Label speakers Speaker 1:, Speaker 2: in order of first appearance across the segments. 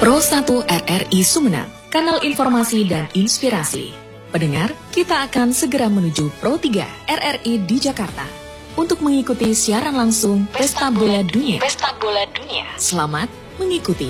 Speaker 1: Pro 1 RRI Sumeneb, kanal informasi dan inspirasi. Pendengar, kita akan segera menuju Pro 3 RRI di Jakarta untuk mengikuti siaran langsung Pesta Bola Dunia. Selamat mengikuti.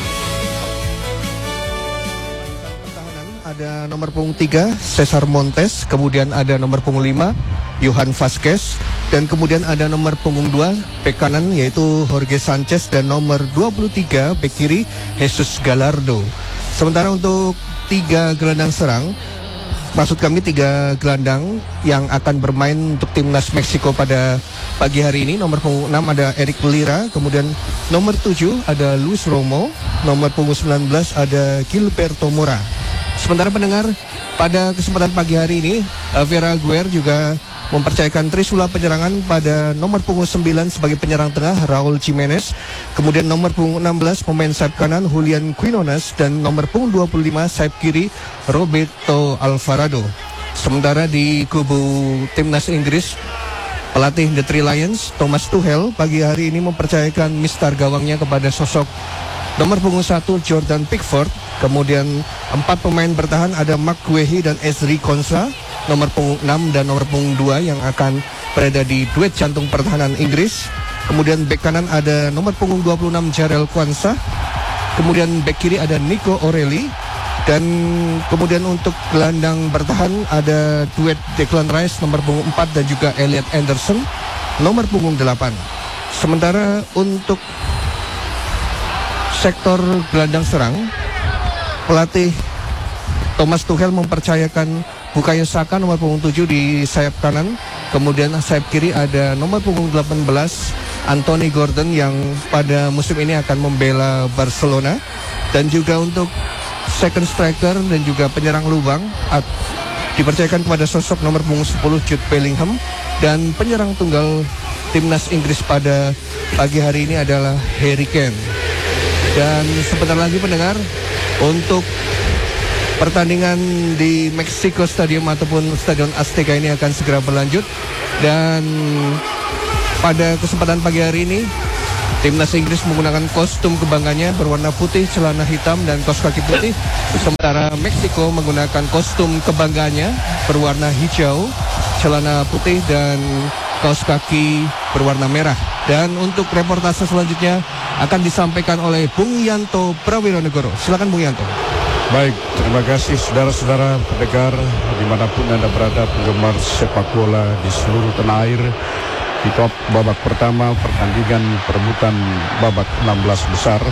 Speaker 2: Ada nomor punggung 3 Cesar Montes, kemudian ada nomor punggung 5 Johan Vasquez, dan kemudian ada nomor punggung 2 bek kanan yaitu Jorge Sanchez, dan nomor 23 bek kiri Jesus Gallardo. Sementara untuk 3 gelandang serang, maksud kami 3 gelandang yang akan bermain untuk timnas Meksiko pada pagi hari ini, nomor punggung 6 ada Eric Lira, kemudian nomor 7 ada Luis Romo, nomor punggung 19 ada Gilberto Mora. Sementara pendengar, pada kesempatan pagi hari ini Vera Aguirre juga mempercayakan trisula penyerangan pada nomor punggung 9 sebagai penyerang tengah Raul Jimenez, kemudian nomor punggung 16 pemain sayap kanan Julian Quinones, dan nomor punggung 25 sayap kiri Roberto Alvarado. Sementara di kubu timnas Inggris, pelatih The Three Lions Thomas Tuchel pagi hari ini mempercayakan mistar gawangnya kepada sosok nomor punggung 1 Jordan Pickford, kemudian 4 pemain bertahan ada Mark Guehi dan Ezri Konsa, nomor punggung 6 dan nomor punggung 2 yang akan berada di duet jantung pertahanan Inggris. Kemudian bek kanan ada nomor punggung 26 Jarell Quansah, kemudian bek kiri ada Nico Orelli, dan kemudian untuk gelandang bertahan ada duet Declan Rice nomor punggung 4 dan juga Elliot Anderson nomor punggung 8. Sementara untuk sektor gelandang serang, pelatih Thomas Tuchel mempercayakan Bukayo Saka nomor punggung 7 di sayap kanan, kemudian sayap kiri ada nomor punggung 18 Anthony Gordon yang pada musim ini akan membela Barcelona, dan juga untuk second striker dan juga penyerang lubang dipercayakan kepada sosok nomor punggung 10 Jude Bellingham, dan penyerang tunggal timnas Inggris pada pagi hari ini adalah Harry Kane. Dan sebentar lagi pendengar, untuk pertandingan di Mexico Stadium ataupun Stadion Azteca ini akan segera berlanjut. Dan pada kesempatan pagi hari ini, timnas Inggris menggunakan kostum kebanggaannya berwarna putih, celana hitam dan kaos kaki putih. Sementara Meksiko menggunakan kostum kebanggaannya berwarna hijau, celana putih dan kaos kaki berwarna merah. Dan untuk reportase selanjutnya akan disampaikan oleh Bung Yanto Prawironegoro. Silakan Bung Yanto.
Speaker 3: Baik, terima kasih saudara-saudara pendengar dimanapun Anda berada, penggemar sepak bola di seluruh tanah air. Di top babak pertama pertandingan perebutan babak 16 besar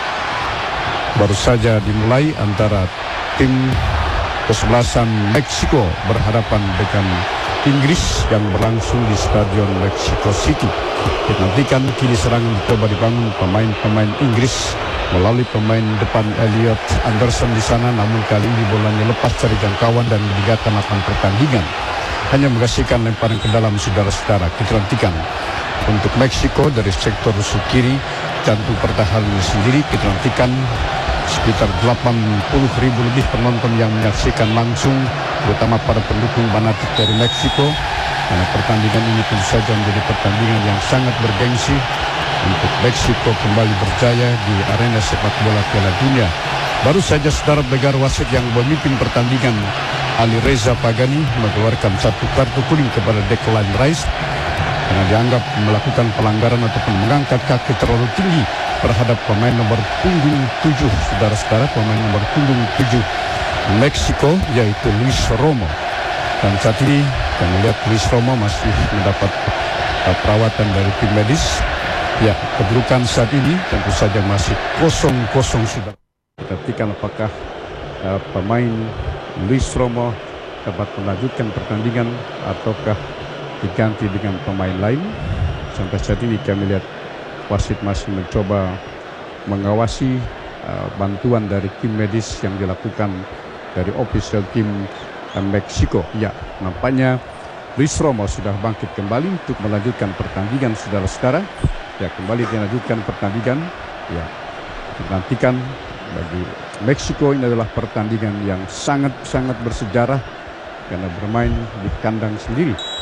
Speaker 3: baru saja dimulai antara tim kesebelasan Meksiko berhadapan dengan Inggris yang berlangsung di Stadion Mexico City. Dinantikan kini serangan dicoba dibangun pemain-pemain Inggris melalui pemain depan Elliot Anderson di sana, namun kali ini bolanya lepas dari jangkauan dan meninggalkan lapangan pertandingan. Hanya menghasilkan lemparan ke dalam saudara-saudara. Kita nantikan untuk Meksiko dari sektor musuh kiri jantung pertahanan sendiri. Kita nantikan sekitar 80.000 lebih penonton yang menyaksikan langsung, terutama para pendukung fanatik dari Meksiko. Karena pertandingan ini tentu saja menjadi pertandingan yang sangat bergengsi untuk Meksiko kembali berjaya di arena sepak bola Piala Dunia. Baru saja saudara pendengar, wasit yang memimpin pertandingan Ali Reza Pagani mengeluarkan 1 kartu kuning kepada Declan Rice karena dianggap melakukan pelanggaran ataupun mengangkat kaki terlalu tinggi terhadap pemain nomor punggung 7, saudara-saudara, pemain nomor punggung 7 Meksiko yaitu Luis Romo. Dan saat ini kami lihat Luis Romo masih mendapat perawatan dari tim medis. Ya, kedudukan saat ini tentu saja masih 0-0 sudah. Kita nantikan apakah pemain Luis Romo dapat melanjutkan pertandingan ataukah diganti dengan pemain lain. Sampai saat ini kami lihat wasit masih mencoba mengawasi bantuan dari tim medis yang dilakukan dari official tim Meksiko. Ya, nampaknya Luis Romo sudah bangkit kembali untuk melanjutkan pertandingan, saudara-saudara. Ya, kembali dilanjutkan pertandingan. Ya, nantikan bagi Meksiko ini adalah pertandingan yang sangat-sangat bersejarah karena bermain di kandang sendiri.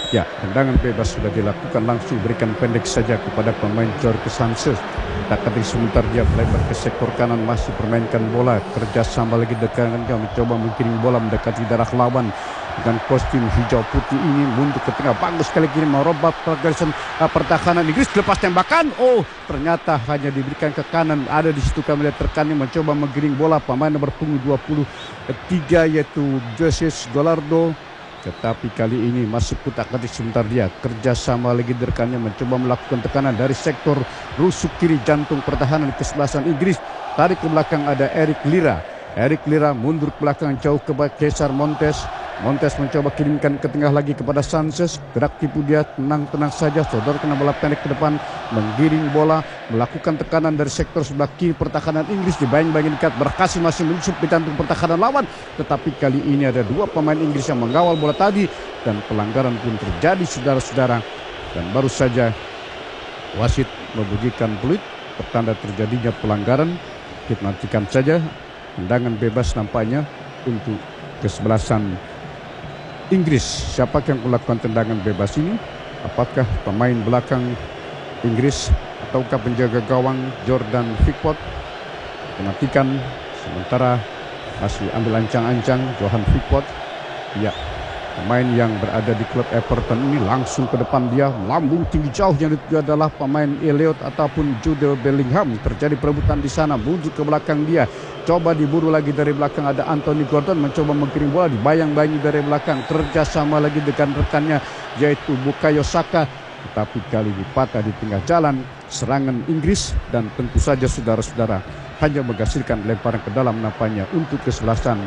Speaker 3: Ya, tendangan bebas sudah dilakukan, langsung berikan pendek saja kepada pemain Jorge Sanchez. Tapi sebentar dia melebar ke sektor kanan, masih permainkan bola, kerjasama lagi dekat, mencoba menggiring bola mendekati darah lawan dengan kostum hijau putih ini, mundur ke tengah, bagus sekali kini merobak garisan pertahanan Inggris, lepas tembakan, ternyata hanya diberikan ke kanan. Ada di situ kami lihat rekannya mencoba menggiring bola, pemain nomor punggung 23 yaitu Joses Golardo. Tetapi kali ini masuk kutak-katik sebentar dia, kerjasama lagi rekannya mencoba melakukan tekanan dari sektor rusuk kiri jantung pertahanan kesebelasan Inggris. Tarik ke belakang ada Eric Lira. Eric Lira mundur ke belakang jauh ke Cesar Montes. Montes mencoba kirimkan ke tengah lagi kepada Sanchez. Gerak tipu dia, tenang-tenang saja. Saudara kena bola pendek ke depan, menggiring bola, melakukan tekanan dari sektor sebelah kiri pertahanan Inggris. Dibayang-bayangin dekat, berhasil masih menyusup di jantung pertahanan lawan. Tetapi kali ini ada dua pemain Inggris yang mengawal bola tadi. Dan pelanggaran pun terjadi, saudara-saudara. Dan baru saja wasit membunyikan peluit, pertanda terjadinya pelanggaran. Kita nantikan saja. Tendangan bebas nampaknya untuk kesebelasan Inggris. Siapa yang melakukan tendangan bebas ini? Apakah pemain belakang Inggris ataukah penjaga gawang Jordan Pickford? Menantikan sementara masih ambil ancang-ancang Johan Pickford. Ya, pemain yang berada di klub Everton ini langsung ke depan dia, lambung tinggi jauh, yang itu adalah pemain Elliot ataupun Jude Bellingham. Terjadi perebutan di sana, mundur ke belakang dia. Coba diburu lagi dari belakang, ada Anthony Gordon mencoba mengkirim bola, dibayang-bayangi dari belakang, kerjasama lagi dengan rekannya yaitu Bukayo Saka. Tetapi kali ini patah di tengah jalan serangan Inggris, dan tentu saja saudara-saudara hanya menghasilkan lemparan ke dalam nampaknya untuk kesebelasan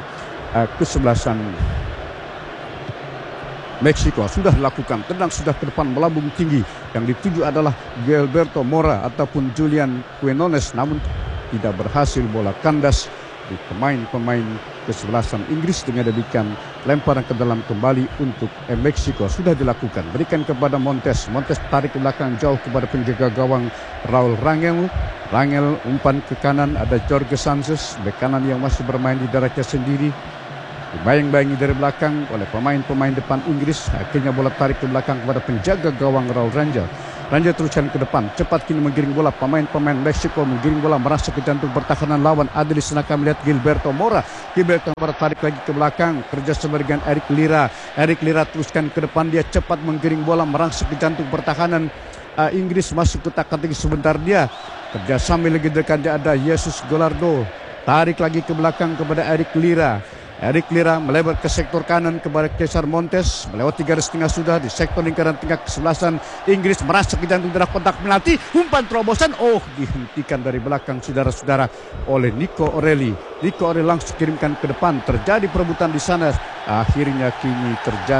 Speaker 3: Meksiko. Sudah dilakukan, tendang sudah ke depan melambung tinggi, yang dituju adalah Gilberto Mora ataupun Julian Quinones, namun tidak berhasil, bola kandas di pemain-pemain kesebelasan Inggris. Dengan demikian lemparan ke dalam kembali untuk Meksiko sudah dilakukan, berikan kepada Montes. Montes tarik ke belakang jauh kepada penjaga gawang Raul Rangel. Rangel umpan ke kanan, ada Jorge Sanchez bek kanan yang masih bermain di darahnya sendiri, dibayang-bayangi dari belakang oleh pemain-pemain depan Inggris. Akhirnya bola tarik ke belakang kepada penjaga gawang Raul Rangel. Rangel teruskan ke depan, cepat kini menggiring bola, pemain-pemain Meksiko menggiring bola merasa ke jantung pertahanan lawan. Ada di sana kami lihat Gilberto Mora. Gilberto Mora tarik lagi ke belakang, kerjasama dengan Eric Lira. Eric Lira teruskan ke depan, dia cepat menggiring bola merasa ke jantung pertahanan Inggris, masuk ke kotak-katik sebentar dia. Kerjasama lagi dekat dia ada Jesus Golardo. Tarik lagi ke belakang kepada Eric Lira. Eric Lira melebar ke sektor kanan kepada Cesar Montes, melewati garis tengah sudah di sektor lingkaran tengah kesebelasan Inggris, merasa ke jantung darah kotak penalti, umpan terobosan, dihentikan dari belakang saudara-saudara oleh Nico Orelli. Nico Orelli langsung kirimkan ke depan, terjadi perebutan di sana. Akhirnya kini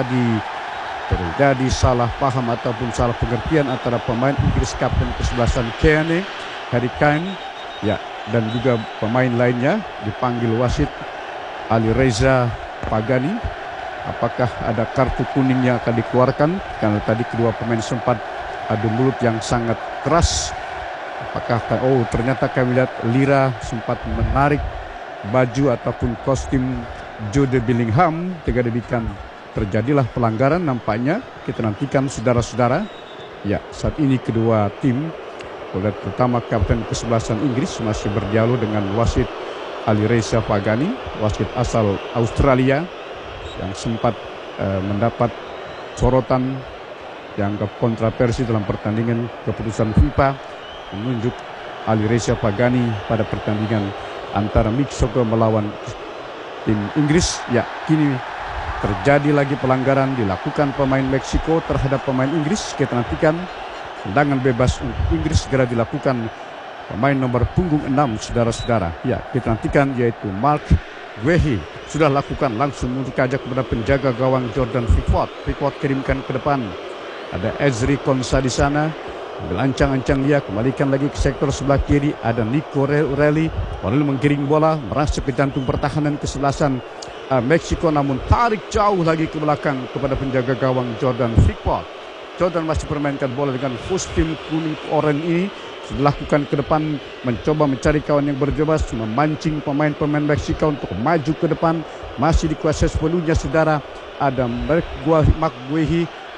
Speaker 3: terjadi salah paham ataupun salah pengertian antara pemain Inggris kapten kesebelasan Harry Kane, ya, dan juga pemain lainnya. Dipanggil wasit Ali Reza Pagani. Apakah ada kartu kuning yang akan dikeluarkan? Karena tadi kedua pemain sempat adu mulut yang sangat keras. Apakah ternyata kami lihat Lira sempat menarik baju ataupun kostum Jude Bellingham. Dengan demikian terjadilah pelanggaran nampaknya. Kita nantikan saudara-saudara. Ya, saat ini kedua tim, terutama kapten kesebelasan Inggris, masih berdialog dengan wasit Ali Reza Pagani, wasit asal Australia yang sempat mendapat sorotan yang kontroversi dalam pertandingan keputusan FIFA menunjuk Ali Reza Pagani pada pertandingan antara Meksiko melawan tim Inggris. Ya, kini terjadi lagi pelanggaran dilakukan pemain Meksiko terhadap pemain Inggris. Kita nantikan tendangan bebas untuk Inggris segera dilakukan pemain nomor punggung 6 saudara-saudara. Ya, kita nantikan yaitu Mark Guehi. Sudah lakukan, langsung mengajak kepada penjaga gawang Jordan Pickford. Pickford kirimkan ke depan. Ada Ezri Konsa di sana. Belancang-ancang dia, kembalikan lagi ke sektor sebelah kiri. Ada Nico Orelli. Orelli menggiring bola, merasa ke jantung pertahanan kesebelasan Meksiko, namun tarik jauh lagi ke belakang kepada penjaga gawang Jordan Pickford. Jordan masih permainkan bola dengan kostum kuning oranye ini. Dilakukan ke depan, mencoba mencari kawan yang berjobas, memancing pemain-pemain Meksiko untuk maju ke depan. Masih dikuasai sepenuhnya saudara. Ada Mark Guehi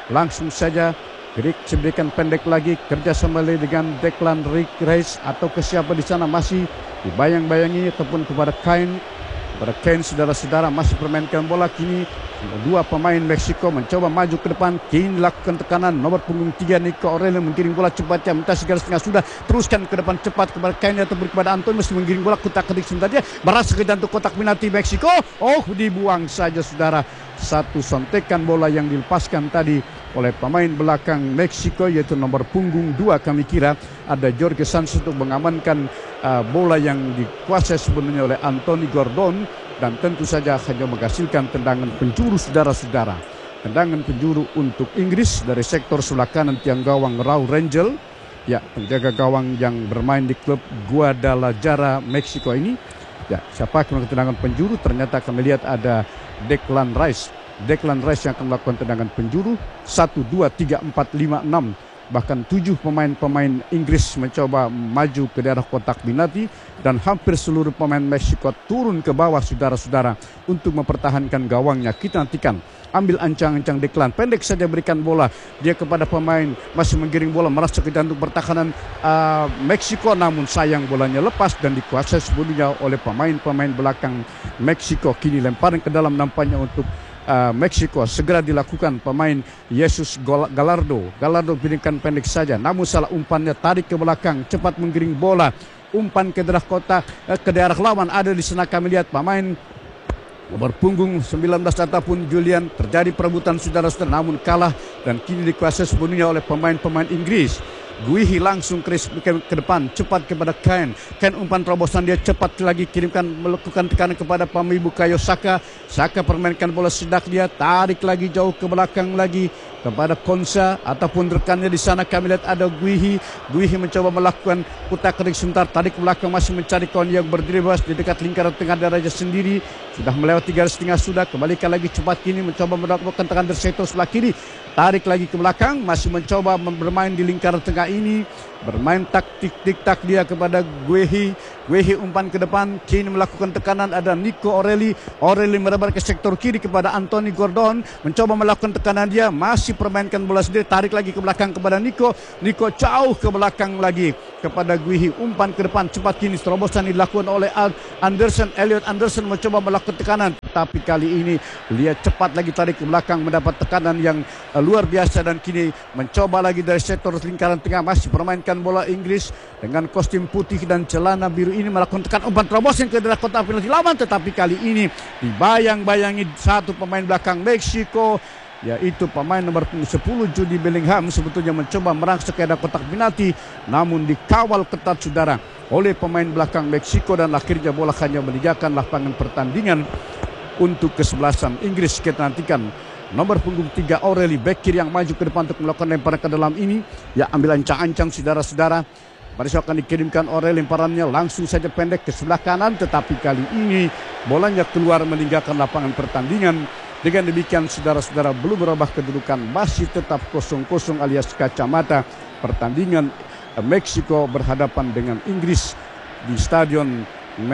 Speaker 3: langsung saja diberikan pendek lagi, kerjasama dengan Declan Rice atau ke siapa di sana, masih dibayang-bayangi ataupun kepada Kane. Kepada Kane, saudara-saudara, masih permainkan bola. Kini dua pemain Meksiko mencoba maju ke depan. Kini lakukan tekanan, nomor punggung 3 Nico Aurelio menggiring bola cepatnya, mentasi garis tengah sudah, teruskan ke depan cepat kepada Kane ataupun kepada Anton, mesti menggiring bola kutak-ketik sebentar dia, berasa ke jantung kotak penalti Meksiko. Oh, dibuang saja saudara. Satu sontekan bola yang dilepaskan tadi oleh pemain belakang Meksiko, yaitu nomor punggung 2. Kami kira ada Jorge Sanchez untuk mengamankan bola yang dikuasai sebenarnya oleh Anthony Gordon, dan tentu saja hanya menghasilkan tendangan penjuru saudara-saudara. Tendangan penjuru untuk Inggris dari sektor sebelah kanan tiang gawang Raul Rangel, ya, penjaga gawang yang bermain di klub Guadalajara Meksiko ini. Ya, siapa yang melakukan tendangan penjuru? Ternyata kami lihat ada Declan Rice. Declan Rice yang akan melakukan tendangan penjuru. 1, 2, 3, 4, 5, 6. Bahkan 7 pemain-pemain Inggris mencoba maju ke daerah kotak penalti, dan hampir seluruh pemain Meksiko turun ke bawah saudara-saudara untuk mempertahankan gawangnya. Kita nantikan. Ambil ancang-ancang Declan, pendek saja berikan bola dia kepada pemain, masih menggiring bola, merasa ke jantung pertahanan Meksiko, namun sayang bolanya lepas dan dikuasai sebelumnya oleh pemain-pemain belakang Meksiko. Kini lemparan ke dalam nampaknya untuk Meksiko segera dilakukan pemain Jesus Gallardo. Gallardo pilihkan pendek saja, namun salah umpannya, tarik ke belakang, cepat menggiring bola, umpan ke daerah kotak, ke daerah lawan. Ada di sana kami lihat pemain nomor punggung 19 ataupun Julian, terjadi perebutan saudara-saudara, namun kalah dan kini dikuasai sepenuhnya oleh pemain-pemain Inggris. Guihi langsung ke depan, cepat kepada Kane. Kane umpan terobosan dia, cepat lagi kirimkan, melakukan tekanan kepada pemain Bukayo Saka. Saka permainkan bola sedak dia, tarik lagi jauh ke belakang lagi kepada Konsa ataupun rekannya di sana. Kami lihat ada Guihi. Guihi mencoba melakukan putar-kerik sebentar, tarik ke belakang, masih mencari kawan yang berdiri bebas di dekat lingkaran tengah darahnya sendiri. Sudah melewati garis tengah, sudah kembalikan lagi cepat kini, mencoba melakukan tekanan dari sektor sebelah kiri, tarik lagi ke belakang, masih mencoba bermain di lingkaran tengah ini, bermain taktik tik-tak dia kepada Guehi. Guehi umpan ke depan, kini melakukan tekanan, ada Nico Aurelio. Aurelio merebar ke sektor kiri kepada Anthony Gordon, mencoba melakukan tekanan dia, masih permainkan bola sendiri, tarik lagi ke belakang kepada Nico. Nico jauh ke belakang lagi kepada Guehi, umpan ke depan cepat kini, terobosan dilakukan oleh Anderson. Elliot Anderson mencoba melakukan tekanan, tapi kali ini dia cepat lagi tarik ke belakang, mendapat tekanan yang luar biasa, dan kini mencoba lagi dari sektor lingkaran tengah, masih permainkan bola Inggris dengan kostum putih dan celana biru ini, melakukan tekanan, umpan terobosan ke daerah kotak penalti lawan, tetapi kali ini dibayang-bayangi satu pemain belakang Meksiko, yaitu pemain nomor 10 Jude Bellingham, sebetulnya mencoba merangsek ke daerah kotak penalti, namun dikawal ketat saudara oleh pemain belakang Meksiko, dan akhirnya bola hanya meninggalkan lapangan pertandingan untuk kesebelasan Inggris. Kita nantikan nomor punggung 3 Aurelio, bek kiri yang maju ke depan untuk melakukan lemparan ke dalam ini. Ya, ambil ancang-ancang saudara-saudara. Pada saat akan dikirimkan Aurelio, lemparannya langsung saja pendek ke sebelah kanan, tetapi kali ini bolanya keluar meninggalkan lapangan pertandingan. Dengan demikian saudara-saudara, belum berubah kedudukan, masih tetap 0-0 alias kacamata. Pertandingan Meksiko berhadapan dengan Inggris di stadion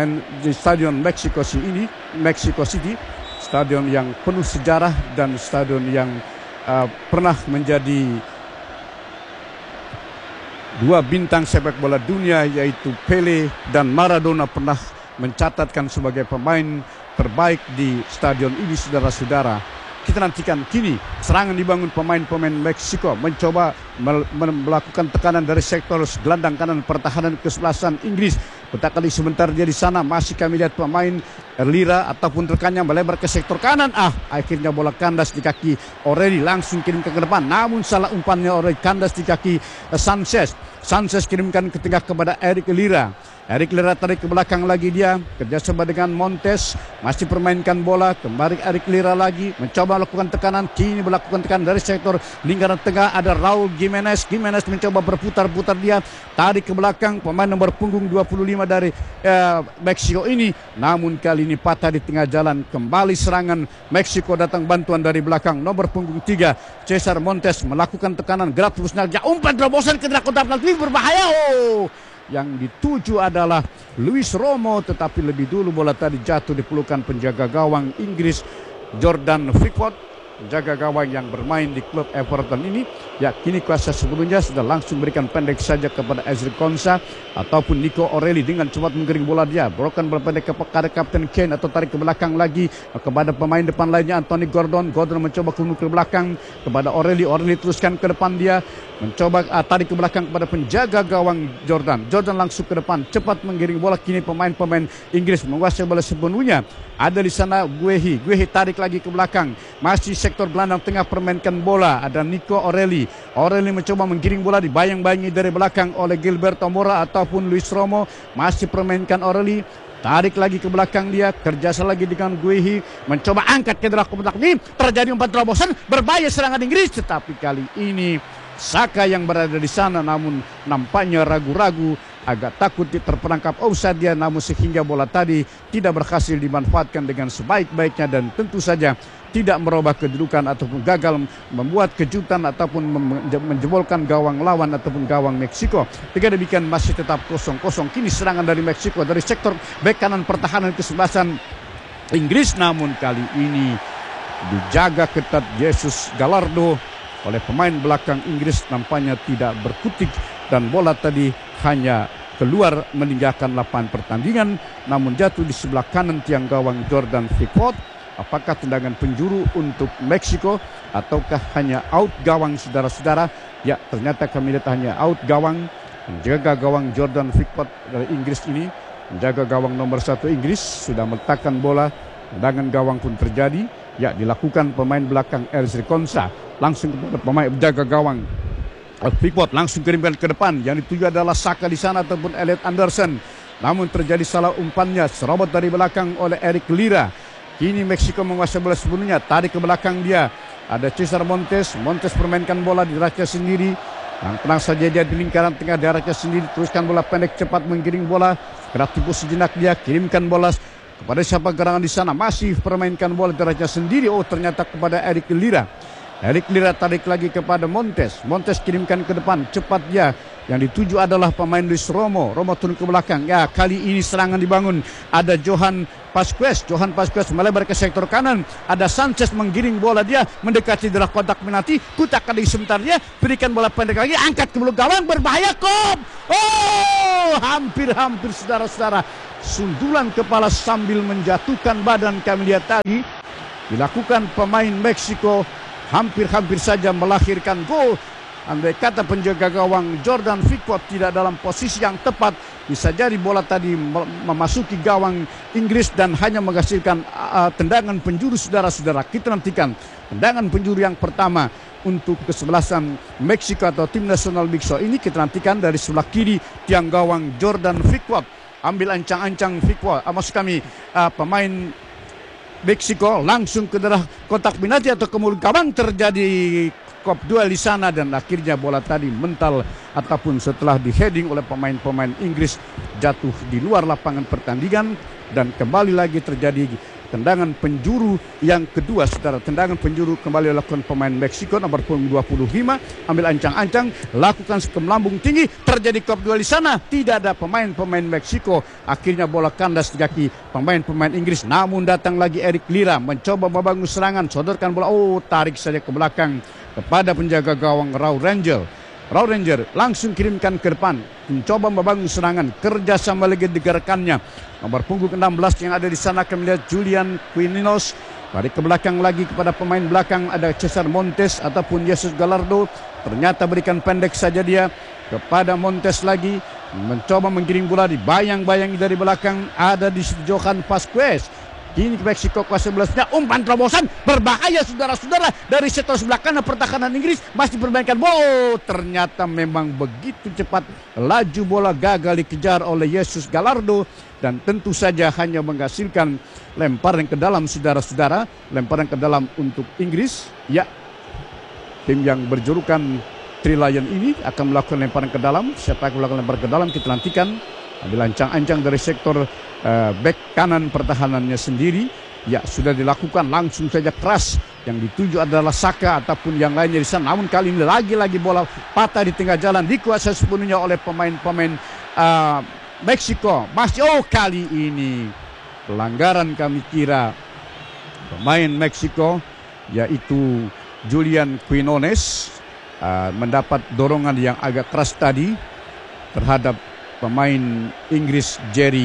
Speaker 3: Mexico City ini, Mexico City, stadion yang penuh sejarah dan stadion yang pernah menjadi dua bintang sepak bola dunia, yaitu Pele dan Maradona pernah mencatatkan sebagai pemain terbaik di stadion ini saudara-saudara. Kita nantikan kini serangan dibangun pemain-pemain Meksiko, mencoba melakukan tekanan dari sektor gelandang kanan pertahanan kesebelasan Inggris. Petak kali sebentar dia di sana, masih kami lihat pemain Lira ataupun rekannya melebar ke sektor kanan. Akhirnya bola kandas di kaki Aurelio, langsung kirim ke depan, namun salah umpannya Aurelio, kandas di kaki Sanchez. Sanchez kirimkan ke tengah kepada Eric Lira. Eric Lira tarik ke belakang lagi dia, kerjasama dengan Montes, masih permainkan bola, kembali Eric Lira lagi, mencoba melakukan tekanan, kini melakukan tekanan dari sektor lingkaran tengah, ada Raul Jimenez. Jimenez mencoba berputar-putar dia, tarik ke belakang, pemain nomor punggung 25 dari Meksiko ini, namun kali ini patah di tengah jalan. Kembali serangan Meksiko, datang bantuan dari belakang, nomor punggung 3 Cesar Montes melakukan tekanan, gerak terus naik, umpan terobosan ke daerah kotak penalti, berbahaya. Yang dituju adalah Luis Romo, tetapi lebih dulu bola tadi jatuh di pelukan penjaga gawang Inggris Jordan Pickford. penjaga gawang yang bermain di klub Everton ini. Ya, kini kuasa sebelumnya sudah langsung berikan pendek saja kepada Ezri Konsa ataupun Nico O'Reilly dengan cepat menggiring bola dia. Berikan bola pendek kepada Kapten Kane atau tarik ke belakang lagi kepada pemain depan lainnya Anthony Gordon. Gordon mencoba ke belakang kepada O'Reilly. O'Reilly teruskan ke depan dia. Mencoba tarik ke belakang kepada penjaga gawang Jordan. Jordan langsung ke depan. Cepat menggiring bola. Kini pemain-pemain Inggris menguasai bola sepenuhnya. Ada di sana Guehi. Guehi tarik lagi ke belakang. Masih sektor gelandang tengah permainkan bola. Ada Nico O'Reilly. O'Reilly mencoba menggiring bola dibayang-bayangi dari belakang oleh Gilberto Mora ataupun Luis Romo. Masih permainkan O'Reilly. Tarik lagi ke belakang dia. Kerjasama lagi dengan Guehi. Mencoba angkat ke dalam kotak ini. Terjadi umpan terobosan. Berbahaya serangan Inggris. Tetapi kali ini Saka yang berada di sana namun nampaknya ragu-ragu, agak takut terperangkap offside dia, namun sehingga bola tadi tidak berhasil dimanfaatkan dengan sebaik-baiknya dan tentu saja tidak merubah kedudukan ataupun gagal membuat kejutan ataupun menjebolkan gawang lawan ataupun gawang Meksiko. Dengan demikian masih tetap 0-0. Kini serangan dari Meksiko dari sektor bek kanan pertahanan kesebelasan Inggris, namun kali ini dijaga ketat Jesus Gallardo oleh pemain belakang Inggris, nampaknya tidak berkutik dan bola tadi hanya keluar meninggalkan lapangan pertandingan, namun jatuh di sebelah kanan tiang gawang Jordan Pickford. Apakah tendangan penjuru untuk Meksiko ataukah hanya out gawang, saudara-saudara? Ya, ternyata kami lihat hanya out gawang. Menjaga gawang Jordan Pickford dari Inggris ini, menjaga gawang nomor 1 Inggris sudah meletakkan bola. Tendangan gawang pun terjadi. Ya, dilakukan pemain belakang Ezri Konsa. Langsung kepada pemain penjaga gawang Pickford, langsung kirimkan ke depan. Yang dituju adalah Saka di sana ataupun Elliot Anderson. Namun terjadi salah umpannya, serobot dari belakang oleh Eric Lira. Kini Meksiko menguasai bola sebelumnya, tarik ke belakang dia. Ada Cesar Montes. Montes permainkan bola di raca sendiri. Dan tenang saja dia di lingkaran tengah daerahnya sendiri. Teruskan bola pendek, cepat menggiring bola. Gerak tipu sejenak dia, kirimkan bola kepada siapa gerangan di sana. Masih permainkan bola di raca sendiri. Oh, ternyata kepada Eric Lira. Eric Lira tarik lagi kepada Montes. Montes kirimkan ke depan, cepat dia. Yang dituju adalah pemain Luis Romo. Romo turun ke belakang. Ya, kali ini serangan dibangun. Ada Johan Pasquez. Johan Pasquez melebar ke sektor kanan. Ada Sanchez menggiring bola dia mendekati dalam kotak penalti. Kutak kali sebentar dia. Berikan bola pendek lagi. Angkat ke belakang gawang. Berbahaya kop. Oh, hampir-hampir saudara-saudara. Sundulan kepala sambil menjatuhkan badan kami lihat tadi. Dilakukan pemain Meksiko. Hampir-hampir saja melahirkan gol. Andai kata penjaga gawang Jordan Pickford tidak dalam posisi yang tepat, bisa jadi bola tadi memasuki gawang Inggris dan hanya menghasilkan tendangan penjuru, saudara-saudara. Kita nantikan tendangan penjuru yang pertama untuk kesebelasan Meksiko atau tim nasional Meksiko ini. Kita nantikan dari sebelah kiri tiang gawang Jordan Pickford. Ambil ancang-ancang Pickford, maksud kami pemain Meksiko langsung ke dalam kotak penalti atau ke mulut gawang. Terjadi kop duel di sana dan akhirnya bola tadi mental ataupun setelah di-heading oleh pemain-pemain Inggris jatuh di luar lapangan pertandingan dan kembali lagi terjadi tendangan penjuru yang kedua, saudara. Tendangan penjuru kembali dilakukan pemain Meksiko nomor 25. Ambil ancang-ancang, lakukan melambung tinggi, terjadi kop duel di sana. Tidak ada pemain-pemain Meksiko. Akhirnya bola kandas di kaki pemain-pemain Inggris. Namun datang lagi Eric Lira mencoba membangun serangan, sodorkan bola. Oh, tarik saja ke belakang kepada penjaga gawang Raul Rangel. Raul Ranger langsung kirimkan ke depan, mencoba membangun serangan, kerjasama lagi digerakkannya. Nomor punggung 16 yang ada di sana kami lihat Julian Quinones. Balik ke belakang lagi kepada pemain belakang ada Cesar Montes ataupun Jesus Gallardo. Ternyata berikan pendek saja dia kepada Montes lagi. Mencoba menggiring bola dibayang-bayangi dari belakang ada di Johan Pasquez. Kini Meksiko kuasa sebelasnya, umpan terobosan berbahaya saudara-saudara dari sektor sebelah kanan pertahanan Inggris masih bermainkan bola. Ternyata memang begitu cepat laju bola, gagal dikejar oleh Jesus Gallardo dan tentu saja hanya menghasilkan lemparan ke dalam saudara-saudara, lemparan ke dalam untuk Inggris. Ya, tim yang berjulukan Three Lion ini akan melakukan lemparan ke dalam. Siapa yang melakukan lemparan ke dalam kita nantikan. Ambil ancang-ancang dari sektor back kanan pertahanannya sendiri. Ya, sudah dilakukan langsung saja keras. Yang dituju adalah Saka ataupun yang lainnya di sana. Namun kali ini lagi-lagi bola patah di tengah jalan, dikuasai sepenuhnya oleh pemain-pemain Meksiko. Masih kali ini pelanggaran kami kira pemain Meksiko yaitu Julian Quinones mendapat dorongan yang agak keras tadi terhadap pemain Inggris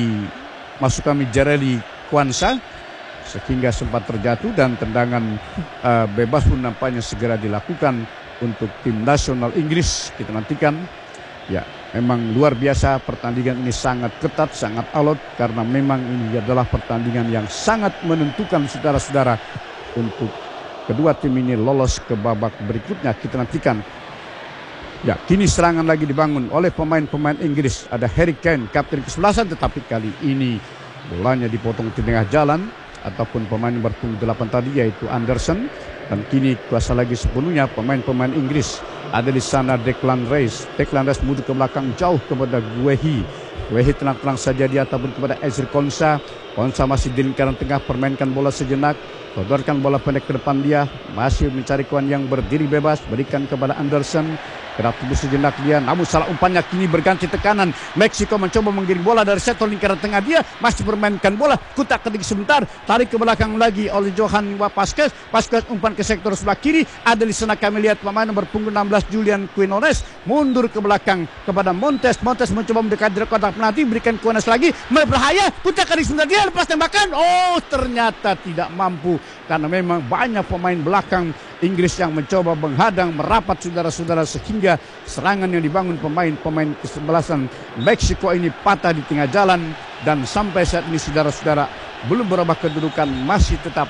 Speaker 3: Jareli Kwanza, sehingga sempat terjatuh dan tendangan bebas pun nampaknya segera dilakukan untuk tim nasional Inggris. Kita nantikan. Ya, memang luar biasa, pertandingan ini sangat ketat, sangat alot, karena memang ini adalah pertandingan yang sangat menentukan, saudara-saudara, untuk kedua tim ini lolos ke babak berikutnya. Kita nantikan. Ya, kini serangan lagi dibangun oleh pemain-pemain Inggris. Ada Harry Kane, kapten ke-11, tetapi kali ini bolanya dipotong di tengah jalan, ataupun pemain nomor 8 tadi yaitu Anderson. Dan kini kuasa lagi sepenuhnya pemain-pemain Inggris. Ada di sana Declan Rice. Declan Rice mundur ke belakang jauh kepada Guehi. Guehi tenang-tenang saja dia, ataupun kepada Ezri Konsa. Konsa masih di lingkaran tengah, permainkan bola sejenak, sodorkan bola pendek ke depan dia, masih mencari kawan yang berdiri bebas, berikan kepada Anderson. Gerak tubuh sejenak dia, namun salah umpannya kini berganti tekanan. Meksiko mencoba menggiring bola dari sektor lingkaran tengah dia, masih bermainkan bola, kutak ketik sebentar, tarik ke belakang lagi oleh Johan Vasquez. Vasquez umpan ke sektor sebelah kiri. Ada di sana kami lihat pemain nomor punggung 16 Julian Quinones mundur ke belakang kepada Montes. Montes mencoba mendekat dari kotak penalti, berikan Quinones lagi, berbahaya, kutak ketik sebentar dia, lepas tembakan. Oh, ternyata tidak mampu, karena memang banyak pemain belakang Inggris yang mencoba menghadang, merapat, saudara-saudara, sehingga serangan yang dibangun pemain-pemain kesebelasan Meksiko ini patah di tengah jalan. Dan sampai saat ini, saudara-saudara, belum berubah kedudukan, masih tetap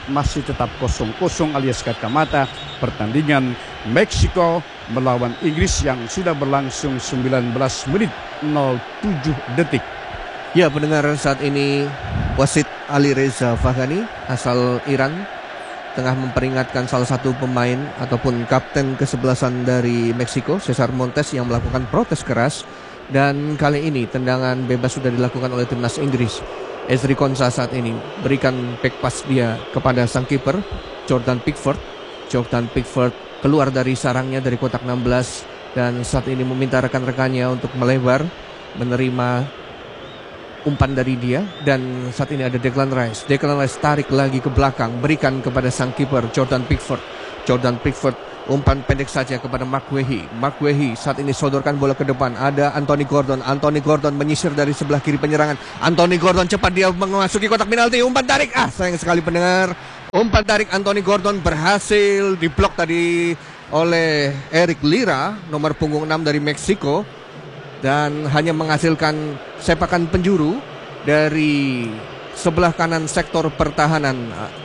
Speaker 3: 0-0 alias kata mata. Pertandingan Meksiko melawan Inggris yang sudah berlangsung 19 menit 07 detik.
Speaker 2: Ya, pendengar, saat ini wasit Ali Reza Faghani asal Iran tengah memperingatkan salah satu pemain ataupun kapten kesebelasan dari Meksiko, Cesar Montes, yang melakukan protes keras. Dan kali ini tendangan bebas sudah dilakukan oleh timnas Inggris. Ezri Konsa saat ini berikan back pass dia kepada sang kiper Jordan Pickford. Jordan Pickford keluar dari sarangnya dari kotak 16 dan saat ini meminta rekan-rekannya untuk melebar menerima umpan dari dia. Dan saat ini ada Declan Rice. Declan Rice tarik lagi ke belakang, berikan kepada sang kiper Jordan Pickford. Jordan Pickford umpan pendek saja kepada Mark Guehi. Mark Guehi saat ini sodorkan bola ke depan. Ada Anthony Gordon. Anthony Gordon menyisir dari sebelah kiri penyerangan. Anthony Gordon cepat dia memasuki kotak penalti. Umpan tarik. Sayang sekali pendengar. Umpan tarik Anthony Gordon berhasil diblok tadi oleh Eric Lira, nomor punggung 6 dari Meksiko. Dan hanya menghasilkan sepakan penjuru dari sebelah kanan sektor pertahanan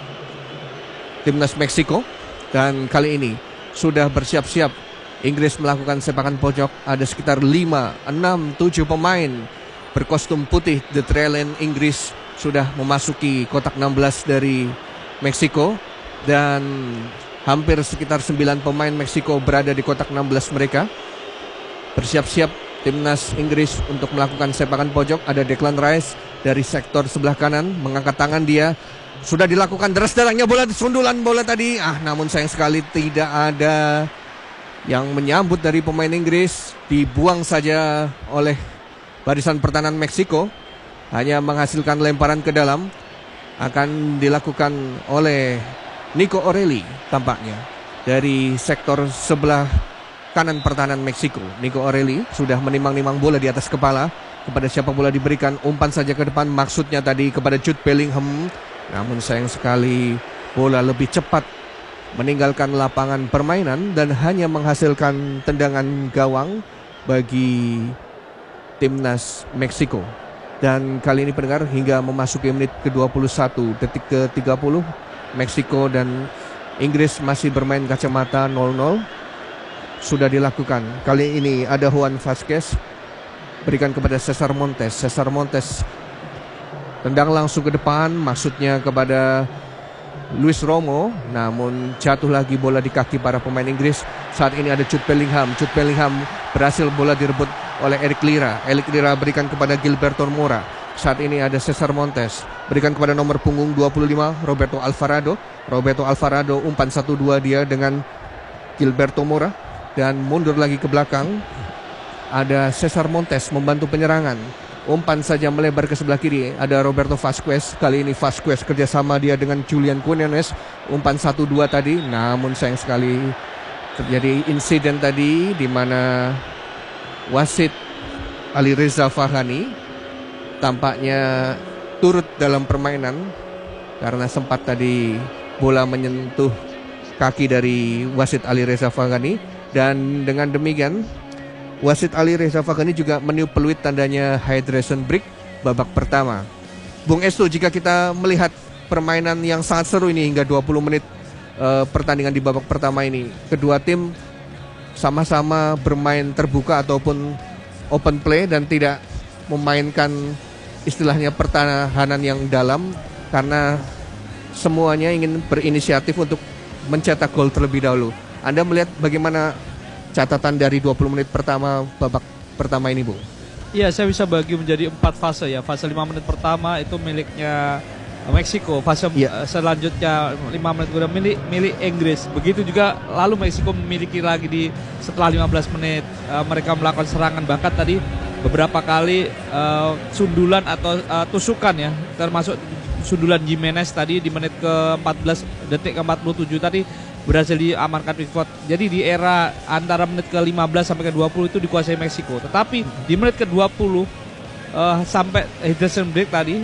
Speaker 2: timnas Meksiko. Dan kali ini sudah bersiap-siap Inggris melakukan sepakan pojok. Ada sekitar 5, 6, 7 pemain berkostum putih The Trailing Inggris sudah memasuki kotak 16 dari Meksiko. Dan hampir sekitar 9 pemain Meksiko berada di kotak 16 mereka. Bersiap-siap timnas Inggris untuk melakukan sepakan pojok. Ada Declan Rice dari sektor sebelah kanan, mengangkat tangan dia. Sudah dilakukan deras-derasnya bola, sundulan bola tadi. Namun sayang sekali tidak ada yang menyambut dari pemain Inggris. Dibuang saja oleh barisan pertahanan Meksiko. Hanya menghasilkan lemparan ke dalam. Akan dilakukan oleh Nico O'Reilly tampaknya dari sektor sebelah kanan pertahanan Meksiko. Nico O'Reilly sudah menimang-nimang bola di atas kepala. Kepada siapa bola diberikan, umpan saja ke depan, maksudnya tadi kepada Jude Bellingham. Namun sayang sekali bola lebih cepat meninggalkan lapangan permainan dan hanya menghasilkan tendangan gawang bagi timnas Meksiko. Dan kali ini pendengar, hingga memasuki menit ke-21, detik ke-30, Meksiko dan Inggris masih bermain kacamata 0-0. Sudah dilakukan. Kali ini ada Juan Vasquez, berikan kepada Cesar Montes. Cesar Montes tendang langsung ke depan, maksudnya kepada Luis Romo. Namun jatuh lagi bola di kaki para pemain Inggris. Saat ini ada Jude Bellingham. Jude Bellingham berhasil bola direbut oleh Eric Lira. Eric Lira berikan kepada Gilberto Mora. Saat ini ada Cesar Montes, berikan kepada nomor punggung 25 Roberto Alvarado. Roberto Alvarado umpan 1-2 dia dengan Gilberto Mora. Dan mundur lagi ke belakang. Ada Cesar Montes membantu penyerangan. Umpan saja melebar ke sebelah kiri. Ada Roberto Vasquez. Kali ini Vasquez kerjasama dia dengan Julian Quinones. Umpan 1-2 tadi. Namun sayang sekali terjadi insiden tadi di mana wasit Ali Reza Fahani tampaknya turut dalam permainan karena sempat tadi bola menyentuh kaki dari wasit Ali Reza Fahani. Dan dengan demikian wasit Ali Reza Fahani juga meniup peluit tandanya hydration break babak pertama. Bung Estu, jika kita melihat permainan yang sangat seru ini hingga 20 menit pertandingan di babak pertama ini, kedua tim sama-sama bermain terbuka ataupun open play dan tidak memainkan istilahnya pertahanan yang dalam karena semuanya ingin berinisiatif untuk mencetak gol terlebih dahulu. Anda melihat bagaimana catatan dari 20 menit pertama babak pertama ini, Bung?
Speaker 4: Iya, saya bisa bagi menjadi 4 fase ya. Fase 5 menit pertama itu miliknya Meksiko, fase selanjutnya 5 menit kemudian milik Inggris. Begitu juga lalu Meksiko memiliki lagi setelah 15 menit mereka melakukan serangan, bahkan tadi beberapa kali sundulan atau tusukan ya, termasuk sundulan Jimenez tadi di menit ke-14 detik ke-47 tadi berhasil diamankan Pickford. Jadi di era antara menit ke-15 sampai ke-20 itu dikuasai Meksiko. Tetapi di menit ke-20 sampai hydration break tadi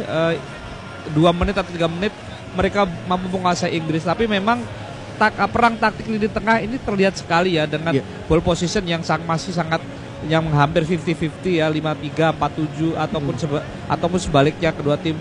Speaker 4: 2 menit atau 3 menit mereka mampu menguasai Inggris. Tapi memang perang taktik lini tengah ini terlihat sekali ya dengan ball position yang masih sangat yang hampir 50-50 ya, 5-3, 4-7 ataupun sebaliknya kedua tim.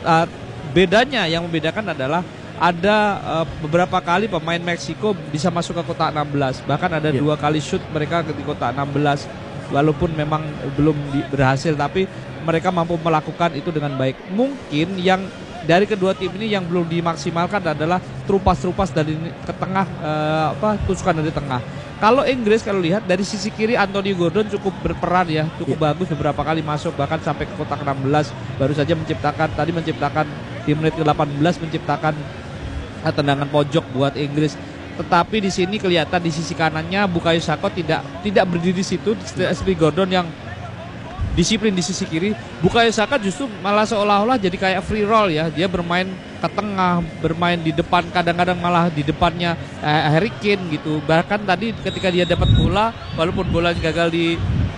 Speaker 4: Bedanya yang membedakan adalah ada beberapa kali pemain Meksiko bisa masuk ke kotak 16, bahkan ada 2 kali shoot mereka di kotak 16, walaupun memang belum berhasil, tapi mereka mampu melakukan itu dengan baik. Mungkin yang dari kedua tim ini yang belum dimaksimalkan adalah terupas dari ke tengah, tusukan dari tengah. Kalau Inggris kalau lihat dari sisi kiri Anthony Gordon cukup berperan ya, cukup bagus beberapa kali masuk bahkan sampai ke kotak 16, baru saja menciptakan di menit ke-18 menciptakan tendangan pojok buat Inggris. Tetapi di sini kelihatan di sisi kanannya Bukayo Saka tidak berdiri di situ seperti Gordon yang disiplin di sisi kiri. Bukayo Saka justru malah seolah-olah jadi kayak free roll ya. Dia bermain ke tengah, bermain di depan, kadang-kadang malah di depannya Harry Kane gitu. Bahkan tadi ketika dia dapat bola, walaupun bola gagal di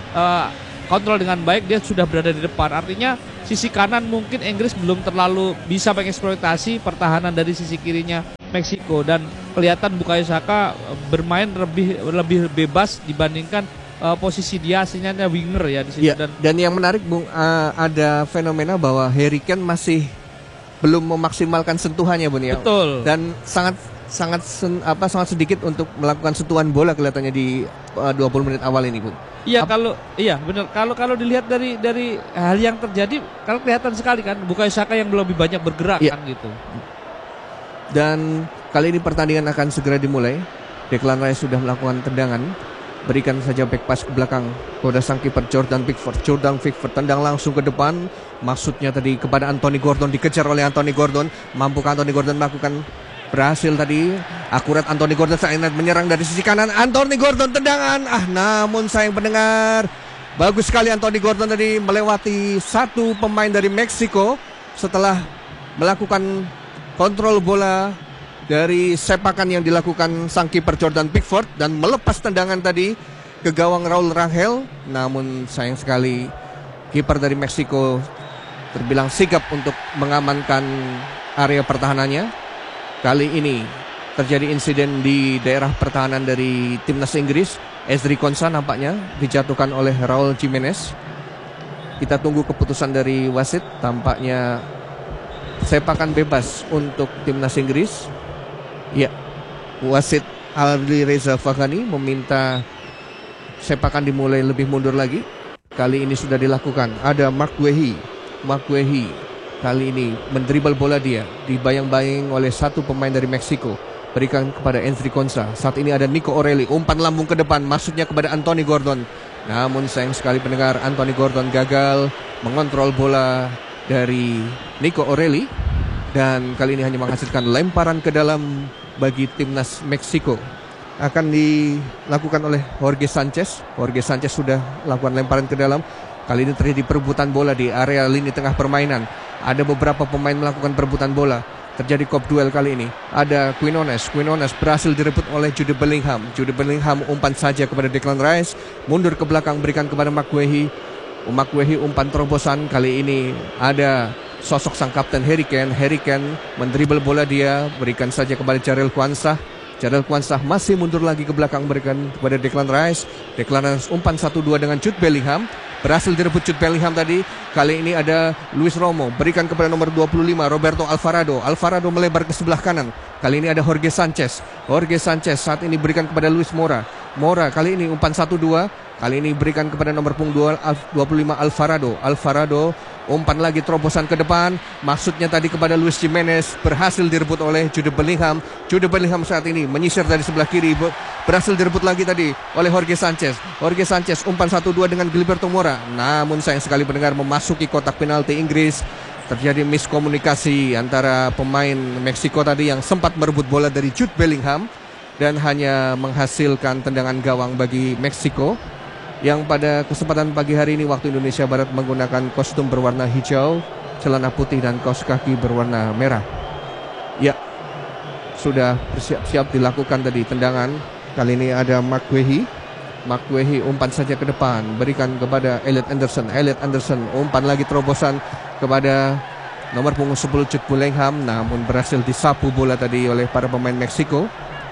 Speaker 4: kontrol dengan baik, dia sudah berada di depan. Artinya sisi kanan mungkin Inggris belum terlalu bisa mengeksploitasi pertahanan dari sisi kirinya Meksiko, dan kelihatan Bukayo Saka bermain lebih bebas dibandingkan posisi dia aslinya winger ya di sini.
Speaker 2: Dan yang menarik, Bung, ada fenomena bahwa Harry Kane masih belum memaksimalkan sentuhannya, Bung ya.
Speaker 4: Betul.
Speaker 2: Dan sangat sedikit untuk melakukan sentuhan bola kelihatannya di 20 menit awal ini, Bung.
Speaker 4: Iya, benar. Kalau dilihat dari hal yang terjadi, kalau kelihatan sekali kan Bukayo Saka yang lebih banyak bergerak kan gitu. Dan kali ini pertandingan akan segera dimulai. Declan Rice sudah melakukan tendangan. Berikan saja back pass ke belakang kepada sang kiper Jordan Pickford. Tendang langsung ke depan. Maksudnya tadi kepada Anthony Gordon, dikejar oleh Anthony Gordon. Mampukah Anthony Gordon melakukan berhasil tadi? Akurat Anthony Gordon saat menyerang dari sisi kanan. Anthony Gordon tendangan. Namun sayang pendengar. Bagus sekali Anthony Gordon tadi melewati satu pemain dari Meksiko setelah melakukan kontrol bola dari sepakan yang dilakukan sang kiper Jordan Pickford dan melepas tendangan tadi ke gawang Raul Rangel. Namun sayang sekali kiper dari Meksiko terbilang sigap untuk mengamankan area pertahanannya. Kali ini terjadi insiden di daerah pertahanan dari timnas Inggris. Ezri Konsa nampaknya dijatuhkan oleh Raul Jimenez. Kita tunggu keputusan dari wasit. Tampaknya sepakan bebas untuk timnas Inggris. Ya, wasit Ali Reza Fahani meminta sepakan dimulai lebih mundur lagi. Kali ini sudah dilakukan. Ada Mark Guehi kali ini mendribble bola, dia dibayang-bayang oleh satu pemain dari Meksiko. Berikan kepada Ezri Konsa. Saat ini ada Nico O'Reilly, umpan lambung ke depan, maksudnya kepada Anthony Gordon. Namun sayang sekali pendengar, Anthony Gordon gagal mengontrol bola dari Nico O'Reilly, dan kali ini hanya menghasilkan lemparan ke dalam bagi timnas Meksiko. Akan dilakukan oleh Jorge Sanchez. Jorge Sanchez sudah lakukan lemparan ke dalam.
Speaker 2: Kali ini terjadi perebutan bola di area lini tengah permainan. Ada beberapa pemain melakukan perebutan bola. Terjadi kop duel kali ini. Ada Quinones berhasil direbut oleh Jude Bellingham. Jude Bellingham umpan saja kepada Declan Rice. Mundur ke belakang berikan kepada McGuehi. McGuehi umpan terobosan. Kali ini ada sosok sang kapten Harry Kane mendribble bola dia. Berikan saja kepada Jarell Quansah. Jarell Quansah masih mundur lagi ke belakang berikan kepada Declan Rice. Declan Rice umpan 1-2 dengan Jude Bellingham. Berhasil direbut Jude Bellingham tadi. Kali ini ada Luis Romo. Berikan kepada nomor 25 Roberto Alvarado. Alvarado melebar ke sebelah kanan. Kali ini ada Jorge Sanchez. Jorge Sanchez saat ini berikan kepada Luis Mora. Mora kali ini umpan 1-2. Kali ini berikan kepada nomor punggung 25 Alvarado. Alvarado umpan lagi terobosan ke depan. Maksudnya tadi kepada Luis Jimenez. Berhasil direbut oleh Jude Bellingham. Jude Bellingham saat ini menyisir dari sebelah kiri. Berhasil direbut lagi tadi oleh Jorge Sanchez. Jorge Sanchez umpan 1-2 dengan Gilberto Mora. Namun sayang sekali pendengar memasuki kotak penalti Inggris. Terjadi miskomunikasi antara pemain Meksiko tadi yang sempat merebut bola dari Jude Bellingham. Dan hanya menghasilkan tendangan gawang bagi Meksiko. Yang pada kesempatan pagi hari ini waktu Indonesia Barat menggunakan kostum berwarna hijau, celana putih dan kaos kaki berwarna merah. Ya, sudah bersiap-siap dilakukan tadi tendangan. Kali ini ada McGuehi umpan saja ke depan, berikan kepada Elliot Anderson umpan lagi terobosan kepada nomor punggung 10 Jude Bellingham, namun berhasil disapu bola tadi oleh para pemain Meksiko.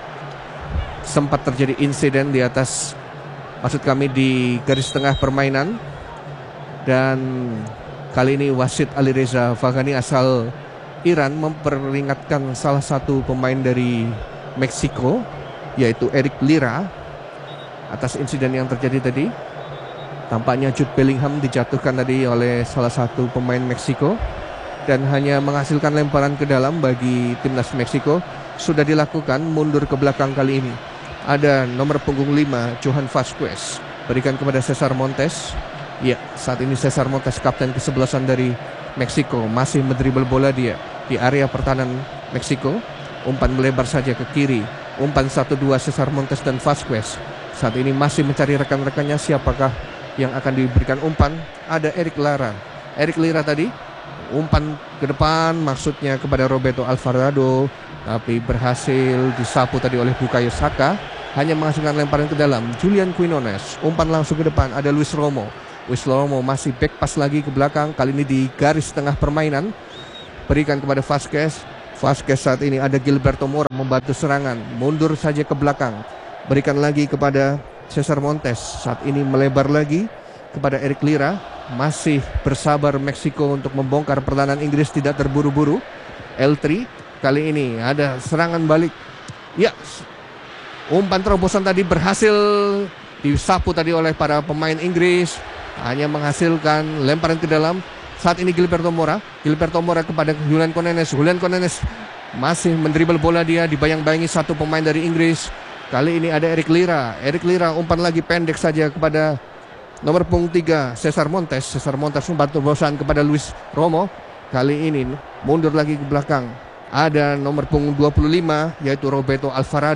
Speaker 2: Sempat terjadi insiden di atas, maksud kami di garis tengah permainan. Dan kali ini wasit Alireza Vaghani asal Iran memperingatkan salah satu pemain dari Meksiko, yaitu Eric Lira, atas insiden yang terjadi tadi. Tampaknya Jude Bellingham dijatuhkan tadi oleh salah satu pemain Meksiko dan hanya menghasilkan lemparan ke dalam bagi timnas Meksiko. Sudah dilakukan mundur ke belakang kali ini. Ada nomor punggung 5 Johan Vasquez, berikan kepada Cesar Montes. Ya, saat ini Cesar Montes kapten kesebelasan dari Meksiko masih mendribble bola dia di area pertahanan Meksiko. Umpan melebar saja ke kiri. Umpan 1-2 Cesar Montes dan Vasquez. Saat ini masih mencari rekan-rekannya siapakah yang akan diberikan umpan. Ada Eric Lira tadi umpan ke depan, maksudnya kepada Roberto Alvarado, tapi berhasil disapu tadi oleh Bukayo Saka. Hanya menghasilkan lemparan ke dalam. Julian Quinones umpan langsung ke depan. Ada Luis Romo masih back pass lagi ke belakang. Kali ini di garis tengah permainan. Berikan kepada Vasquez saat ini ada Gilberto Mora membantu serangan. Mundur saja ke belakang. Berikan lagi kepada Cesar Montes. Saat ini melebar lagi kepada Eric Lira. Masih bersabar Meksiko untuk membongkar pertahanan Inggris, tidak terburu-buru. L3 kali ini ada serangan balik. Ya, umpan terobosan tadi berhasil disapu tadi oleh para pemain Inggris. Hanya menghasilkan lemparan ke dalam. Saat ini Gilberto Mora kepada Julian Quinones masih mendribble bola dia, dibayang-bayangi satu pemain dari Inggris. Kali ini ada Eric Lira umpan lagi pendek saja kepada nomor punggung 3 Cesar Montes umpan terobosan kepada Luis Romo. Kali ini mundur lagi ke belakang. Ada nomor punggung 25 yaitu Roberto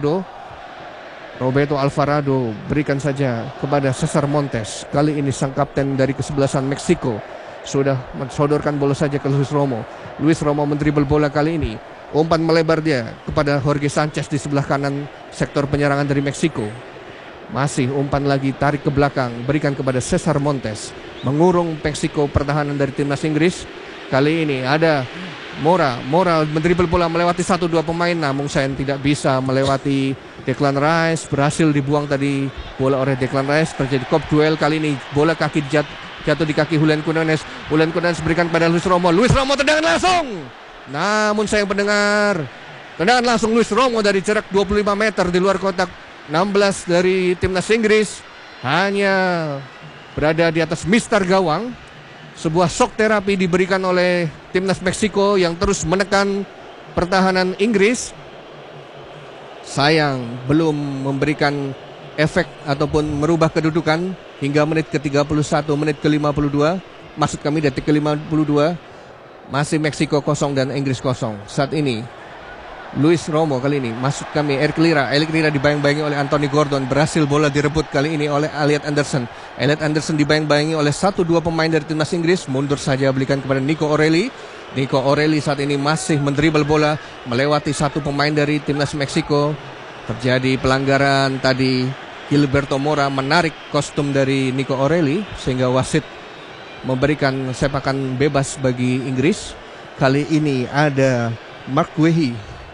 Speaker 2: Alvarado berikan saja kepada Cesar Montes. Kali ini sang kapten dari kesebelasan Meksiko sudah mensodorkan bola saja ke Luis Romo mendribble bola kali ini. Umpan melebar dia kepada Jorge Sanchez di sebelah kanan sektor penyerangan dari Meksiko. Masih umpan lagi tarik ke belakang, berikan kepada Cesar Montes. Mengurung Meksiko pertahanan dari timnas Inggris. Kali ini ada Mora mendribble bola melewati 1-2 pemain, namun sayang tidak bisa melewati Declan Rice. Berhasil dibuang tadi bola oleh Declan Rice. Terjadi kop duel kali ini. Bola kaki jatuh di kaki Julian Quinones berikan kepada Luis Romo tendangan langsung. Namun sayang pendengar, tendangan langsung Luis Romo dari jarak 25 meter di luar kotak 16 dari timnas Inggris. Hanya berada di atas mistar gawang. Sebuah shock terapi diberikan oleh timnas Meksiko yang terus menekan pertahanan Inggris. Sayang belum memberikan efek ataupun merubah kedudukan hingga menit ke-31, menit ke-52. Maksud kami detik ke-52. Masih Meksiko 0 dan Inggris 0. Saat ini Luis Romo kali ini masuk kami Eric Lira dibayang-bayangi oleh Anthony Gordon, berhasil bola direbut kali ini oleh Elliot Anderson dibayang-bayangi oleh 1-2 pemain dari timnas Inggris, mundur saja berikan kepada Nico O'Reilly saat ini masih mendribble bola melewati satu pemain dari timnas Meksiko. Terjadi pelanggaran tadi, Gilberto Mora menarik kostum dari Nico O'Reilly sehingga wasit memberikan sepakan bebas bagi Inggris. Kali ini ada Mark Guehi,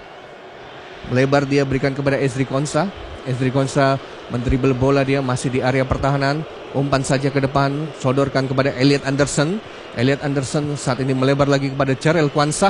Speaker 2: melebar dia berikan kepada Ezri Konsa mendribble bola, dia masih di area pertahanan, umpan saja ke depan, sodorkan kepada Elliot Anderson saat ini melebar lagi kepada Jarel Kwansah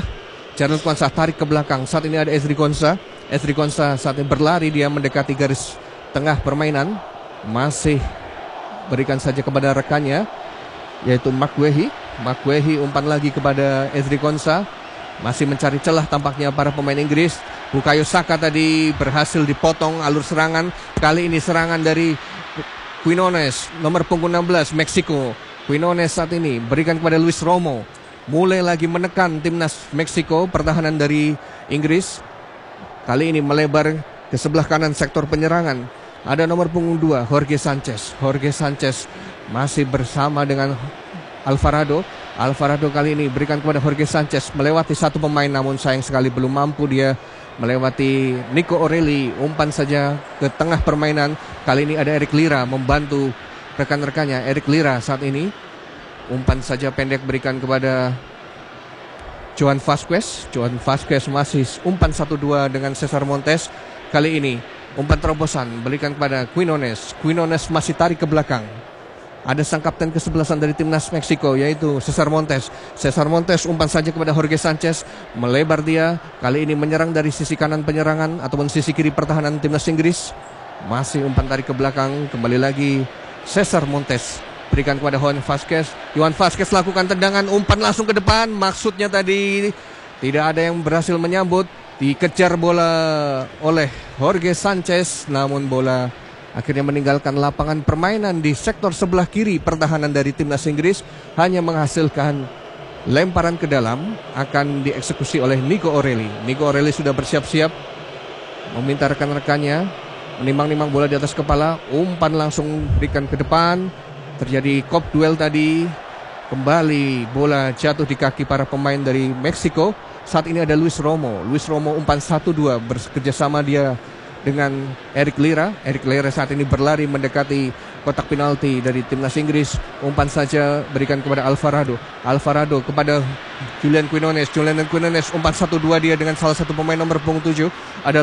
Speaker 2: tarik ke belakang, saat ini ada Ezri Konsa saat ini berlari, dia mendekati garis tengah permainan, masih berikan saja kepada rekannya yaitu Mark Guehi umpan lagi kepada Ezri Konsa, masih mencari celah tampaknya para pemain Inggris. Bukayo Saka tadi berhasil dipotong alur serangan. Kali ini serangan dari Quinones, nomor punggung 16 Meksiko. Quinones saat ini berikan kepada Luis Romo. Mulai lagi menekan timnas Meksiko, pertahanan dari Inggris. Kali ini melebar ke sebelah kanan sektor penyerangan. Ada nomor punggung 2 Jorge Sanchez masih bersama dengan Alvarado kali ini berikan kepada Jorge Sanchez, melewati satu pemain namun sayang sekali belum mampu dia melewati Nico O'Reilly. Umpan saja ke tengah permainan, kali ini ada Eric Lira membantu rekan-rekannya. Eric Lira saat ini umpan saja pendek berikan kepada Johan Vasquez masih umpan 1-2 dengan Cesar Montes. Kali ini umpan terobosan berikan kepada Quinones masih tarik ke belakang. Ada sang kapten kesebelasan dari timnas Meksiko yaitu Cesar Montes umpan saja kepada Jorge Sanchez, melebar dia, kali ini menyerang dari sisi kanan penyerangan ataupun sisi kiri pertahanan timnas Inggris. Masih umpan tarik ke belakang, kembali lagi Cesar Montes berikan kepada Johan Vasquez lakukan tendangan, umpan langsung ke depan, maksudnya tadi tidak ada yang berhasil menyambut, dikejar bola oleh Jorge Sanchez namun bola akhirnya meninggalkan lapangan permainan di sektor sebelah kiri pertahanan dari timnas Inggris, hanya menghasilkan lemparan ke dalam, akan dieksekusi oleh Nico O'Reilly sudah bersiap-siap meminta rekan-rekannya menimbang-nimbang bola di atas kepala, umpan langsung berikan ke depan, terjadi kop duel tadi, kembali bola jatuh di kaki para pemain dari Meksiko. Saat ini ada Luis Romo umpan 1-2 bekerjasama dia dengan Eric Lira saat ini berlari mendekati kotak penalti dari timnas Inggris. Umpan saja berikan kepada Alvarado kepada Julian Quinones umpan 1-2 dia dengan salah satu pemain nomor punggung 7 ada